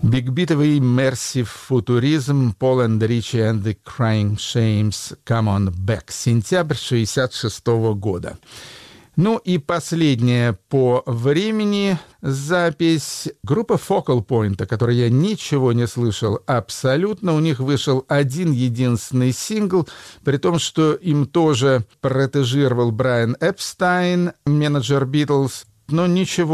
Бигбитовый Mercy Futurism, Paul and Richie and the Crying Shames, Come on Back, сентябрь 1966 года. Ну и последняя по времени запись группы Focal Point, о которой я ничего не слышал абсолютно. У них вышел один единственный сингл, при том, что им тоже протежировал Брайан Эпстайн, менеджер Битлз, но ничего